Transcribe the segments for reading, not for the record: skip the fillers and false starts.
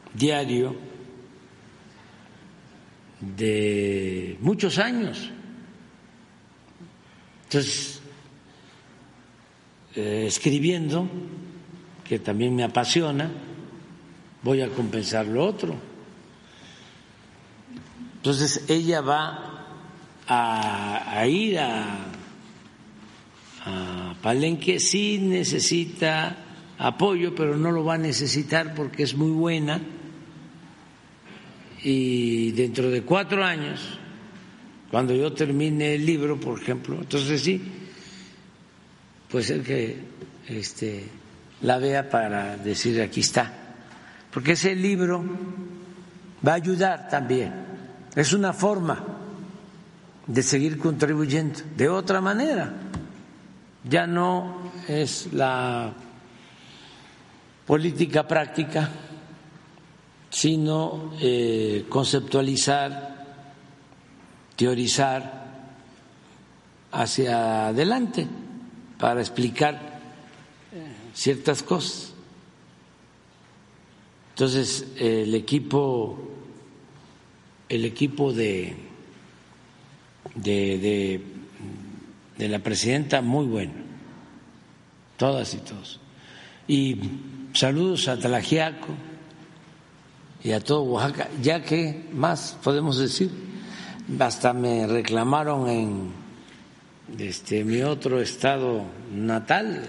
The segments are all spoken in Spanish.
diario de muchos años. Entonces, escribiendo, que también me apasiona, voy a compensar lo otro. Entonces, ella va a ir a Palenque, sí necesita apoyo, pero no lo va a necesitar porque es muy buena, y dentro de 4 años, cuando yo termine el libro, por ejemplo, entonces sí, puede ser que la vea para decir aquí está, porque ese libro va a ayudar también, es una forma de seguir contribuyendo. De otra manera, ya no es la política práctica, sino conceptualizar, teorizar hacia adelante para explicar ciertas cosas. Entonces, el equipo de la presidenta, muy bueno, todas y todos. Y saludos a Tlaxiaco y a todo Oaxaca, ya que más podemos decir, hasta me reclamaron en mi otro estado natal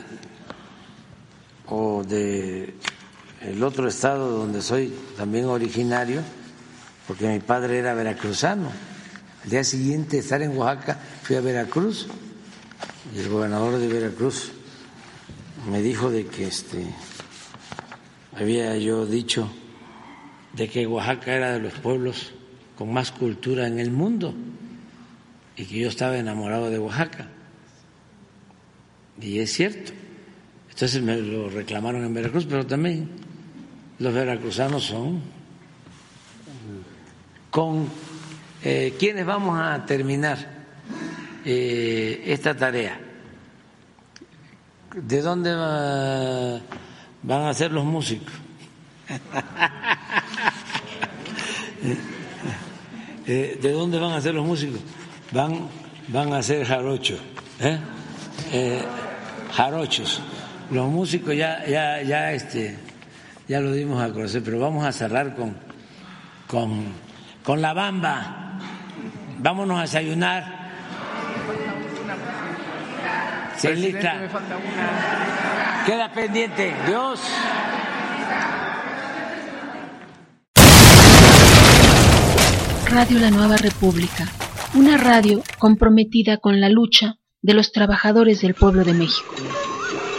o de el otro estado donde soy también originario, porque mi padre era veracruzano. Al día siguiente de estar en Oaxaca fui a Veracruz y el gobernador de Veracruz me dijo de que había yo dicho de que Oaxaca era de los pueblos con más cultura en el mundo y que yo estaba enamorado de Oaxaca. Y es cierto. Entonces me lo reclamaron en Veracruz, pero también los veracruzanos son con quienes vamos a terminar esta tarea. ¿De dónde van a ser los músicos? ¿De dónde van a ser los músicos? Van a ser jarochos, jarochos. Los músicos ya lo dimos a conocer, pero vamos a cerrar con la bamba. Vámonos a desayunar. Sí, lista. Me falta una. Queda pendiente. Dios. Radio La Nueva República, una radio comprometida con la lucha de los trabajadores del pueblo de México.